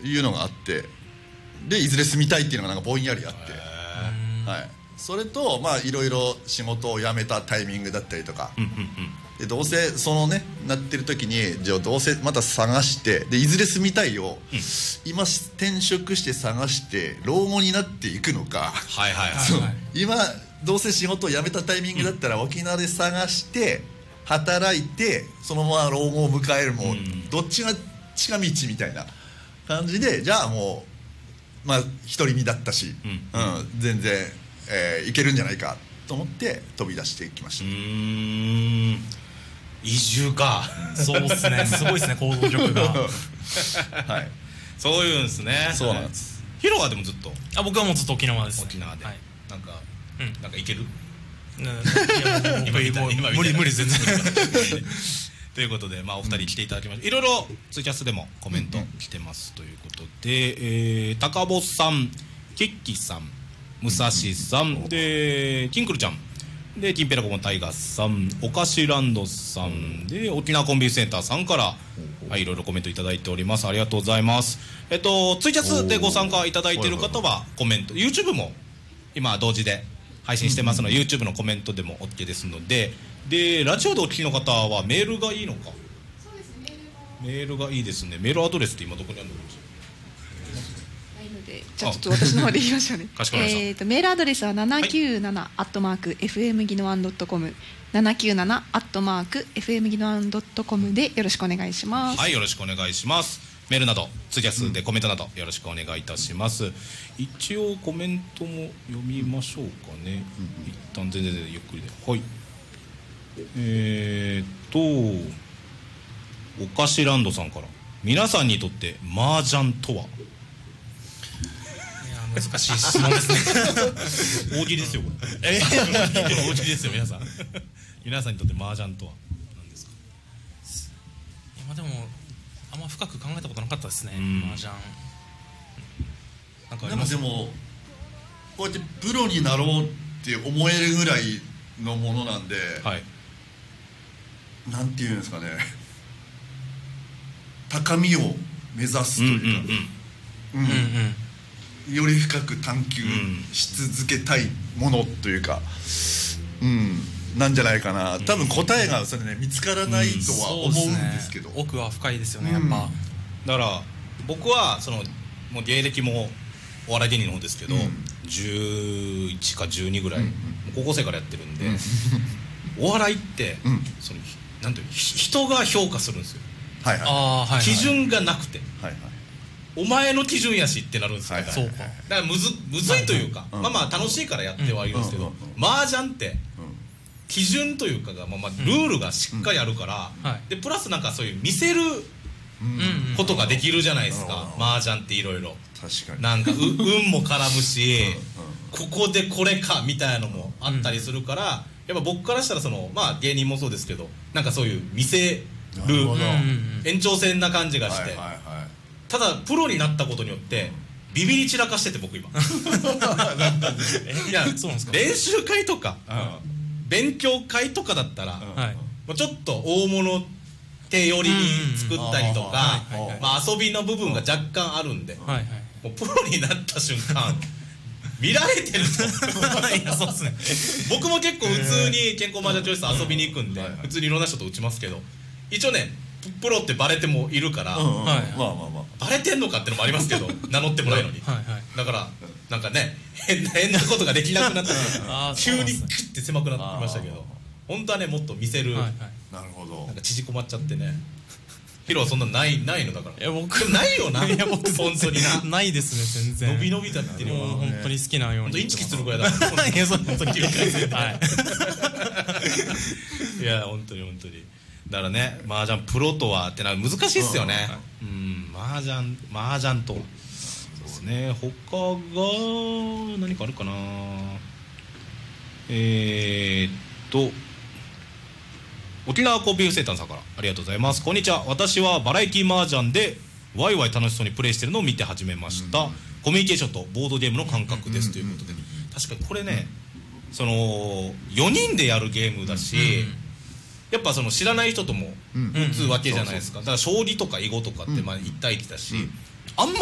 いうのがあって、でいずれ住みたいっていうのがなんかぼんやりあって、はい、それとまあいろいろ仕事を辞めたタイミングだったりとか、でどうせそのねなってる時にじゃあどうせまた探して、でいずれ住みたいを、今転職して探して老後になっていくのか、今どうせ仕事を辞めたタイミングだったら沖縄で探して働いてそのまま老後を迎える、もうどっちが近道みたいな感じで、じゃあもうまあ独り身だったし、全然、いけるんじゃないかと思って飛び出してきました。 移住か。 そうですね、すごいですね、行動力が。はい、 そういうんですね。 そうなんです。 ヒロはでもずっと。 僕はもうずっと沖縄です。 沖縄で、はい、なんかいける？ 今無理全然。 ということで、まあ、お二人来ていただきました。いろいろツイキャスでもコメント来てますということで、高坊さん、ケッキさん、武蔵さんで、キンクルちゃんで、キンペラコモタイガーさん、おかしランドさんで、沖縄コンビニセンターさんから、はい、いろいろコメントいただいております。ありがとうございます。ツイキャスでご参加いただいている方はコメント、YouTube も今同時で配信してますので、YouTube のコメントでも OK ですので、ラジオでお聞きの方はメールがいいのか。 そうですね、 メールがいいですね。メールアドレスって今どこにあるの？ ないので、じゃあちょっと私の方で言いましょうね。 かしこまりました。 メールアドレスは797@fmギノワン.com、797@fmギノワン.comでよろしくお願いします。 はい、よろしくお願いします。メールなどツイキャスでコメントなどよろしくお願いいたします。一応コメントも読みましょうかね。一旦全然ゆっくりで、はい。おかしランドさんから、皆さんにとって麻雀とは？ 難しい質問ですね。 大喜利ですよこれ。大喜利ですよ皆さん。皆さんにとって麻雀とは何ですか？ でもあんま深く考えたことなかったですね、麻雀。 なんかあります？でもこうやってプロになろうって思えるぐらいのものなんで、はい、なんていうんですかね、高みを目指すというか、より深く探求し続けたいものというか、なんじゃないかな。多分答えがそれね見つからないとは思うんですけど、 奥は深いですよね、やっぱ。 だから僕はもう芸歴もお笑い芸人の方ですけど、11か12ぐらい、高校生からやってるんで、お笑いって、なんていう人が評価するんですよ。基準がなくて、お前の基準やしってなるんですよ。だからむずいというか、まあ楽しいからやってはいるんですけど、麻雀って基準というかがルールがしっかりあるから、でプラスなんかそういう見せることができるじゃないですか。麻雀っていろいろなんか運も絡むし、ここでこれかみたいなのもあったりするから、やっぱ僕からしたらまあ芸人もそうですけど、なんかそういう見せる延長線な感じがして、ただプロになったことによってビビり散らかしてて、僕今。いや、練習会とか勉強会とかだったらちょっと大物手寄りに作ったりとか、遊びの部分が若干あるんで、もうプロになった瞬間見られてると。そうですね。僕も結構普通に健康麻雀チョイス遊びに行くんで、普通にいろんな人と打ちますけど、一応ねプロってバレてもいるから、バレてんのかってのもありますけど、名乗ってもないのに。だからなんかね、変なことができなくなったり、急にクッて狭くなってきましたけど、本当はねもっと見せる。なるほど。なんか縮こまっちゃってね。ヒロはそんなないのだから。いや僕ないよな。いや僕本当にないですね、全然。 伸びだってるよ。 本当に好きなように。 インチキするぐらいだから。いや本当に。いや本当に。だからね、麻雀プロとはってのは難しいっすよね。麻雀と。そうですね。他が何かあるかな。沖縄コンビニセンターさんからありがとうございます。こんにちは。私はバラエティ麻雀でワイワイ楽しそうにプレイしてるのを見て始めました。コミュニケーションとボードゲームの感覚ですということで、確かにこれね、4人でやるゲームだし、やっぱ知らない人とも打つわけじゃないですか。だから将棋とか囲碁とかって1対1だし、あんま